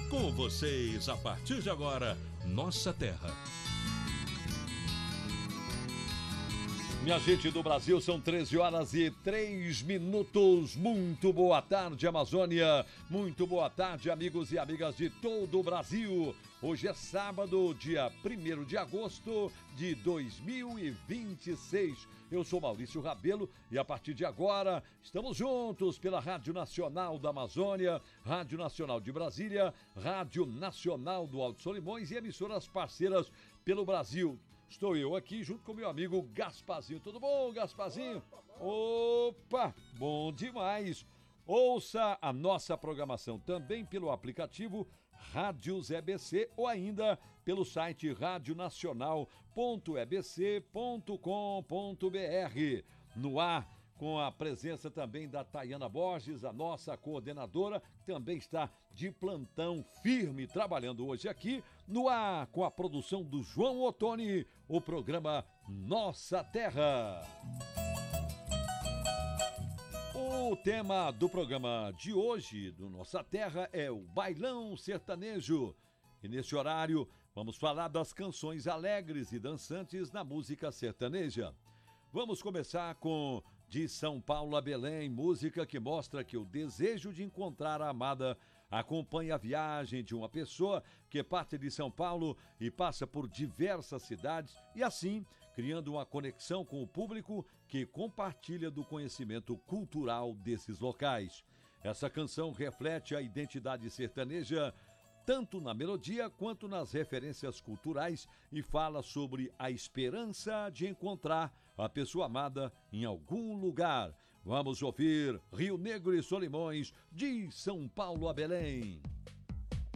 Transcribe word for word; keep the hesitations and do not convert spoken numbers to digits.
Com vocês, a partir de agora, Nossa Terra. Minha gente do Brasil, são treze horas e três minutos. Muito boa tarde, Amazônia. Muito boa tarde, amigos e amigas de todo o Brasil. Hoje é sábado, dia primeiro de agosto de dois mil e vinte e seis. Eu sou Maurício Rabelo e a partir de agora estamos juntos pela Rádio Nacional da Amazônia, Rádio Nacional de Brasília, Rádio Nacional do Alto Solimões e emissoras parceiras pelo Brasil. Estou eu aqui junto com meu amigo Gasparzinho. Tudo bom, Gasparzinho? Opa, bom demais. Ouça a nossa programação também pelo aplicativo Rádios E B C ou ainda pelo site radio nacional ponto e b c ponto com ponto b r. No ar, com a presença também da Tayana Borges, a nossa coordenadora, que também está de plantão firme, trabalhando hoje aqui. No ar, com a produção do João Ottoni, o programa Nossa Terra. O tema do programa de hoje, do Nossa Terra, é o Bailão Sertanejo. E neste horário, vamos falar das canções alegres e dançantes na música sertaneja. Vamos começar com De São Paulo a Belém, música que mostra que o desejo de encontrar a amada acompanha a viagem de uma pessoa que parte de São Paulo e passa por diversas cidades e assim criando uma conexão com o público que compartilha do conhecimento cultural desses locais. Essa canção reflete a identidade sertaneja tanto na melodia quanto nas referências culturais e fala sobre a esperança de encontrar a pessoa amada em algum lugar. Vamos ouvir Rio Negro e Solimões, de São Paulo a Belém.